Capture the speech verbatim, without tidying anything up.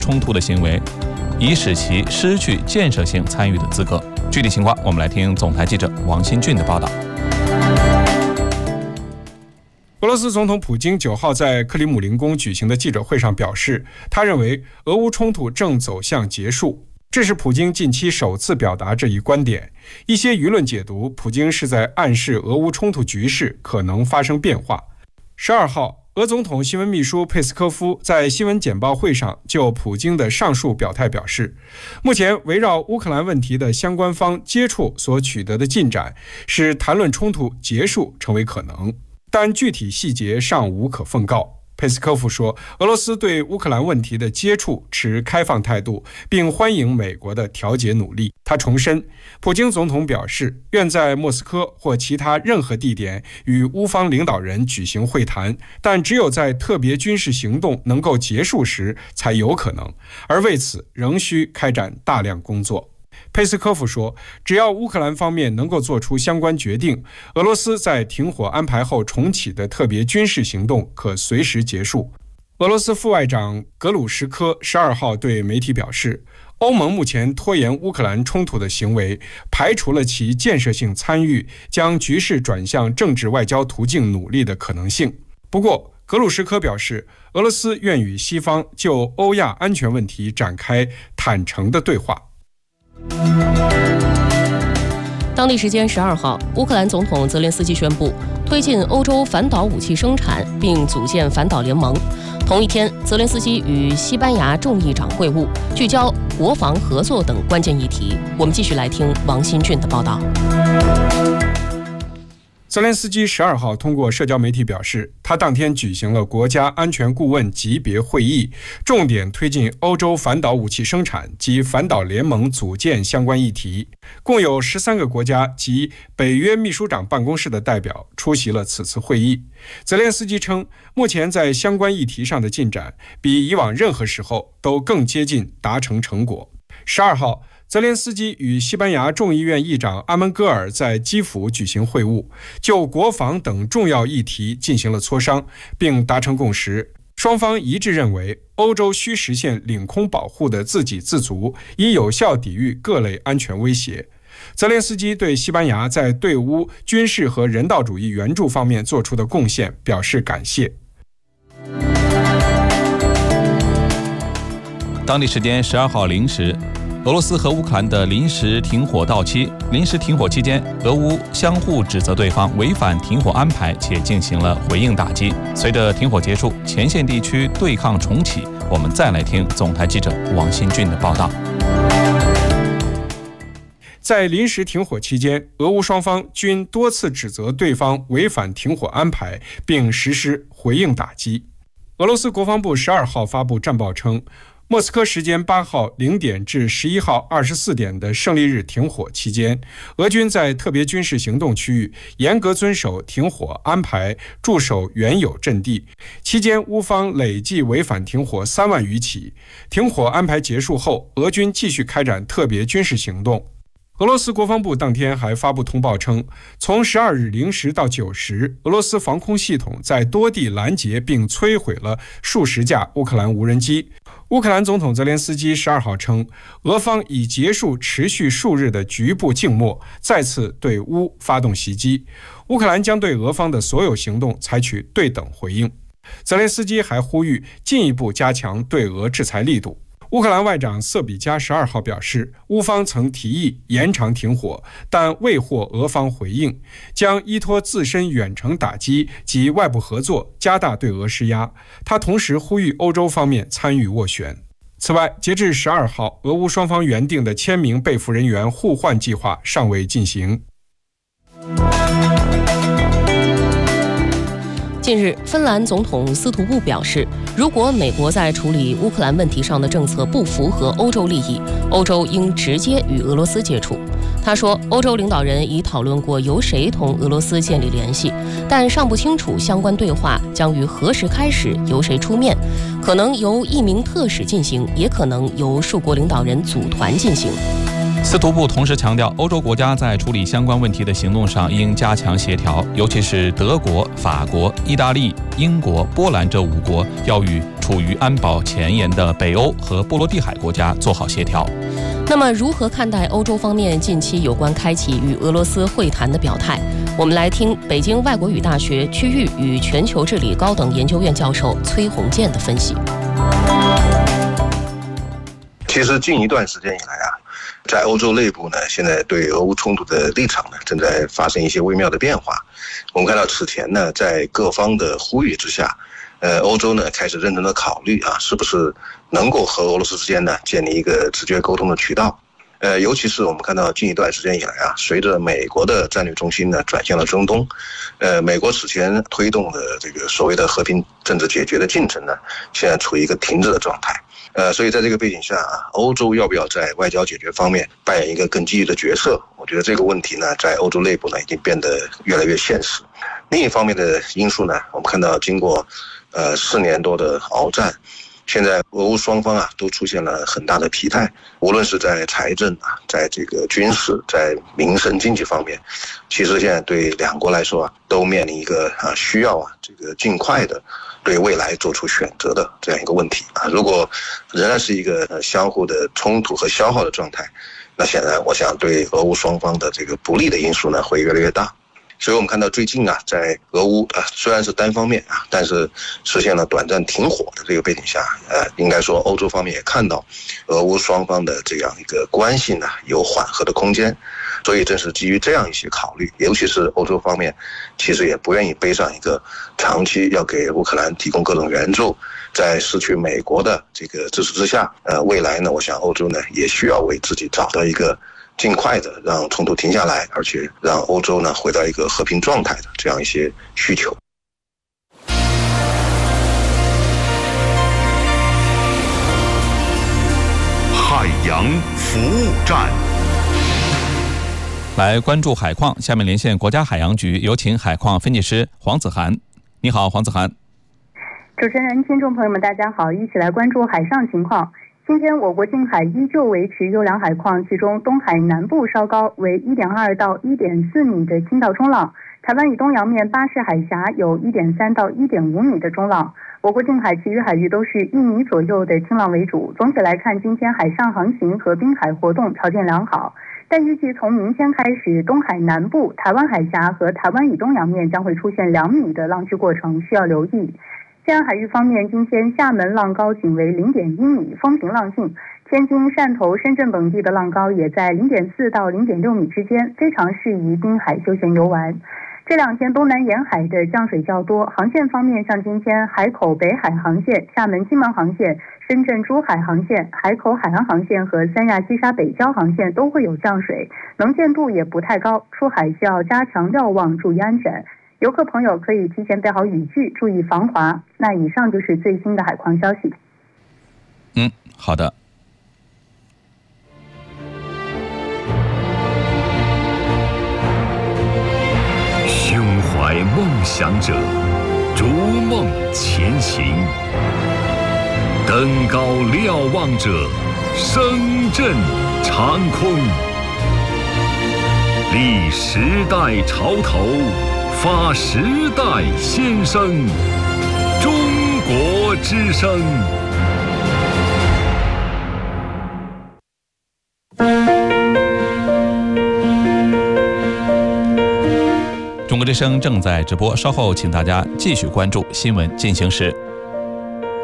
冲突的行为，以使其失去建设性参与的资格。具体情况，我们来听总台记者王新俊的报道。 俄罗斯总统普京九号在克里姆林宫举行的记者会上表示，他认为俄乌冲突正走向结束。这是普京近期首次表达这一观点。一些舆论解读，普京是在暗示俄乌冲突局势可能发生变化。十二号，俄总统新闻秘书佩斯科夫在新闻简报会上就普京的上述表态表示，目前围绕乌克兰问题的相关方接触所取得的进展，使谈论冲突结束成为可能，但具体细节尚无可奉告。佩斯科夫说，俄罗斯对乌克兰问题的接触持开放态度，并欢迎美国的调解努力。他重申，普京总统表示愿在莫斯科或其他任何地点与乌方领导人举行会谈，但只有在特别军事行动能够结束时才有可能，而为此仍需开展大量工作。佩斯科夫说，只要乌克兰方面能够做出相关决定，俄罗斯在停火安排后重启的特别军事行动可随时结束。俄罗斯副外长格鲁什科十二号对媒体表示，欧盟目前拖延乌克兰冲突的行为，排除了其建设性参与将局势转向政治外交途径努力的可能性。不过，格鲁什科表示，俄罗斯愿与西方就欧亚安全问题展开坦诚的对话。 当地时间十二号，乌克兰总统泽连斯基宣布推进欧洲反导武器生产，并组建反导联盟。同一天，泽连斯基与西班牙众议长会晤，聚焦国防合作等关键议题。我们继续来听王新俊的报道。 泽连斯基十二号通过社交媒体表示，他当天举行了国家安全顾问级别会议，重点推进欧洲反导武器生产及反导联盟组建相关议题。共有十三个国家及北约秘书长办公室的代表出席了此次会议。泽连斯基称，目前在相关议题上的进展比以往任何时候都更接近达成成果。十二号，泽连斯基与西班牙众议院议长阿门戈尔在基辅举行会晤，就国防等重要议题进行了磋商，并达成共识。双方一致认为，欧洲需实现领空保护的自给自足，以有效抵御各类安全威胁。泽连斯基对西班牙在对乌军事和人道主义援助方面做出的贡献表示感谢。 当地时间十二号零时，俄罗斯和乌克兰的临时停火到期。临时停火期间，俄乌相互指责对方违反停火安排，且进行了回应打击。随着停火结束，前线地区对抗重启。我们再来听总台记者王新俊的报道。 在临时停火期间，俄乌双方均多次指责对方违反停火安排，并实施回应打击。俄罗斯国防部十二号发布战报称，莫斯科时间八号零点至十一号二十四点的胜利日停火期间，俄军在特别军事行动区域严格遵守停火安排，驻守原有阵地。期间，乌方累计违反停火三万余起。停火安排结束后，俄军继续开展特别军事行动。俄罗斯国防部当天还发布通报称，从十二日零时到九时，俄罗斯防空系统在多地拦截并摧毁了数十架乌克兰无人机。乌克兰总统泽连斯基十二号称，俄方已结束持续数日的局部静默，再次对乌发动袭击。乌克兰将对俄方的所有行动采取对等回应。泽连斯基还呼吁进一步加强对俄制裁力度。乌克兰外长瑟比加十二号表示，乌方曾提议延长停火，但未获俄方回应，将依托自身远程打击及外部合作加大对俄施压。他同时呼吁欧洲方面参与斡旋。此外，截至十二号，俄乌双方原定的千名被俘人员互换计划尚未进行。 近日，芬兰总统斯图布表示，如果美国在处理乌克兰问题上的政策不符合欧洲利益，欧洲应直接与俄罗斯接触。他说，欧洲领导人已讨论过由谁同俄罗斯建立联系，但尚不清楚相关对话将于何时开始，由谁出面，可能由一名特使进行，也可能由数国领导人组团进行。 司徒部同时强调，欧洲国家在处理相关问题的行动上应加强协调，尤其是德国、法国、意大利、英国、波兰这五国要与处于安保前沿的北欧和波罗的海国家做好协调。 那么，如何看待欧洲方面近期有关开启与俄罗斯会谈的表态？我们来听北京外国语大学区域与全球治理高等研究院教授崔洪建的分析。 其实近一段时间以来啊，在欧洲内部呢，现在对俄乌冲突的立场呢，正在发生一些微妙的变化。我们看到此前呢，在各方的呼吁之下，呃，欧洲呢开始认真的考虑啊，是不是能够和俄罗斯之间呢建立一个直接沟通的渠道。呃，尤其是我们看到近一段时间以来啊，随着美国的战略中心呢转向了中东，呃，美国此前推动的这个所谓的和平政治解决的进程呢，现在处于一个停滞的状态。呃，所以在这个背景下啊，欧洲要不要在外交解决方面扮演一个更积极的角色？我觉得这个问题呢，在欧洲内部呢，已经变得越来越现实。另一方面的因素呢，我们看到经过呃四年多的鏖战，现在俄乌双方啊都出现了很大的疲态，无论是在财政啊，在这个军事、在民生经济方面，其实现在对两国来说啊，都面临一个啊需要啊这个尽快的对未来做出选择的这样一个问题啊。如果仍然是一个相互的冲突和消耗的状态，那显然我想对俄乌双方的这个不利的因素呢会越来越大。所以我们看到最近啊，在俄乌啊虽然是单方面啊，但是实现了短暂停火的这个背景下，呃，应该说欧洲方面也看到俄乌双方的这样一个关系呢有缓和的空间。所以正是基于这样一些考虑，尤其是欧洲方面其实也不愿意背上一个长期要给乌克兰提供各种援助，在失去美国的这个支持之下，呃，未来呢，我想欧洲呢也需要为自己找到一个尽快的让冲突停下来，而且让欧洲呢回到一个和平状态的这样一些需求。 海洋服务站。 来关注海况，下面连线国家海洋局，有请海况分析师黄子涵。你好，黄子涵。 主持人、听众朋友们，大家好，一起来关注海上情况。今天我国近海依旧维持优良海况，其中东海南部稍高，为 一点二 到 一点四 米的轻到中浪；台湾以东洋面巴士海峡有 一点三 到 一点五 米的中浪。我国近海其余海域都是一米左右的轻浪为主。总体来看，今天海上航行和滨海活动条件良好，但预计从明天开始，东海南部、台湾海峡和台湾以东洋面将会出现两米的浪区过程，需要留意。西岸海域方面，今天厦门浪高仅为 零点一 米，风平浪静；天津、汕头、深圳等地的浪高也在 零点四 到 零点六 米之间，非常适宜滨海休闲游玩。这两天东南沿海的降水较多，航线方面，像今天海口北海航线、厦门金门航线、深圳珠海航线、海口海洋航线和三亚西沙北礁航线都会有降水，能见度也不太高，出海需要加强瞭望，注意安全。游客朋友可以提前备好雨具，注意防滑。那以上就是最新的海况消息。 嗯，好的。 胸怀梦想者，逐梦前行；登高瞭望者，声震长空。立时代潮头，发时代先声。中国之声。 中国之声正在直播，稍后请大家继续关注新闻进行时。